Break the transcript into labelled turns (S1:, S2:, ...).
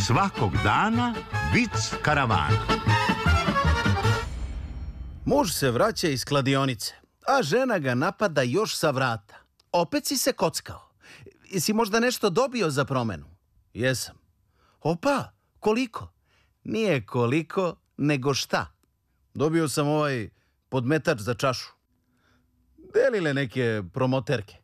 S1: Svakog dana vic karavana.
S2: Muž se vraća iz kladionice, a žena ga napada još sa vrata. Opet si se kockao. Jesi možda nešto dobio za promenu? Jesam. Opa, koliko? Nije koliko, nego šta? Dobio sam ovaj podmetač za čašu. Delile neke promoterke.